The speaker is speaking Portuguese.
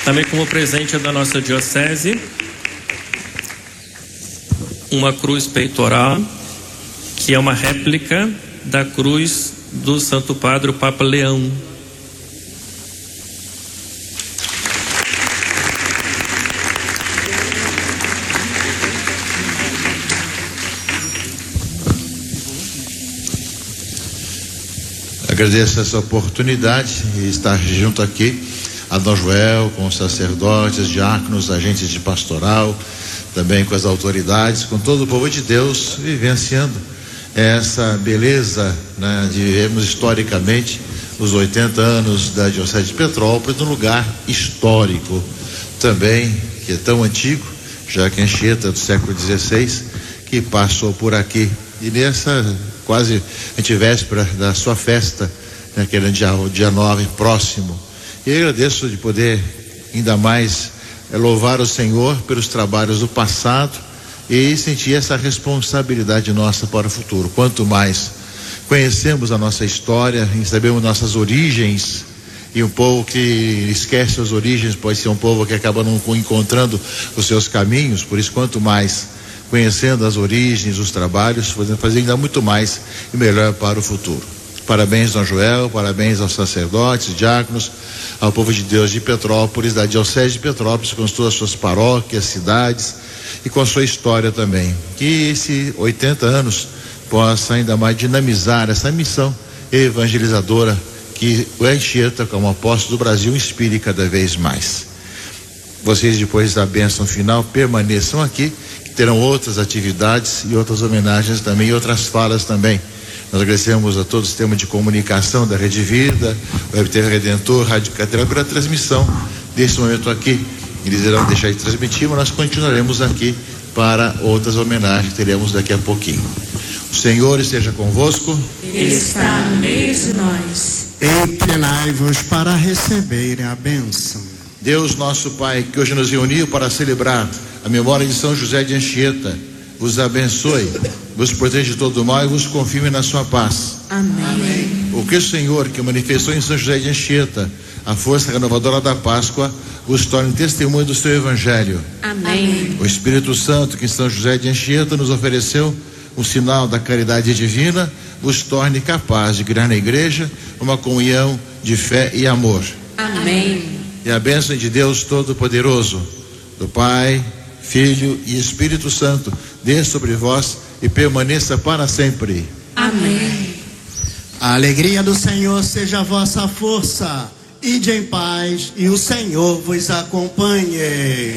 Também como presente da nossa diocese, uma cruz peitoral, que é uma réplica da cruz do Santo Padre, o Papa Leão. Agradeço essa oportunidade de estar junto aqui a Dom Joel, com os sacerdotes, diáconos, agentes de pastoral, também com as autoridades, com todo o povo de Deus, vivenciando essa beleza, né, de vivermos historicamente os 80 anos da Diocese de Petrópolis, num lugar histórico também, que é tão antigo, já que Anchieta do século XVI, que passou por aqui. E nessa quase antevéspera da sua festa, naquele dia 9 próximo. E agradeço de poder ainda mais louvar o Senhor pelos trabalhos do passado e sentir essa responsabilidade nossa para o futuro. Quanto mais conhecemos a nossa história e sabemos nossas origens, e um povo que esquece as origens pode ser um povo que acaba não encontrando os seus caminhos. Por isso, quanto mais conhecendo as origens, os trabalhos, podemos fazer ainda muito mais e melhor para o futuro. Parabéns, Dom Joel, parabéns aos sacerdotes, diáconos, ao povo de Deus de Petrópolis, da Diocese de Petrópolis, com todas as suas paróquias, cidades e com a sua história também. Que esses 80 anos possa ainda mais dinamizar essa missão evangelizadora que o Anchieta, como apóstolo do Brasil, inspire cada vez mais. Vocês, depois da bênção final, permaneçam aqui, que terão outras atividades e outras homenagens também, e outras falas também. Nós agradecemos a todo o sistema de comunicação da Rede Vida, o Web TV Redentor, Rádio Catedral, pela transmissão desse momento aqui. Eles irão deixar de transmitir, mas nós continuaremos aqui para outras homenagens que teremos daqui a pouquinho. O Senhor esteja convosco. Ele está no meio de nós. Inclinai-vos para receberem a bênção. Deus nosso Pai, que hoje nos reuniu para celebrar a memória de São José de Anchieta, vos abençoe, vos proteja de todo o mal e vos confirme na sua paz. Amém. O que o Senhor, que manifestou em São José de Anchieta a força renovadora da Páscoa, vos torne testemunho do seu Evangelho. Amém. O Espírito Santo, que em São José de Anchieta nos ofereceu o sinal da caridade divina, vos torne capaz de criar na igreja uma comunhão de fé e amor. Amém. E a bênção de Deus Todo-Poderoso, do Pai, Filho e Espírito Santo, desça sobre vós e permaneça para sempre. Amém. A alegria do Senhor seja a vossa força. Ide em paz e o Senhor vos acompanhe.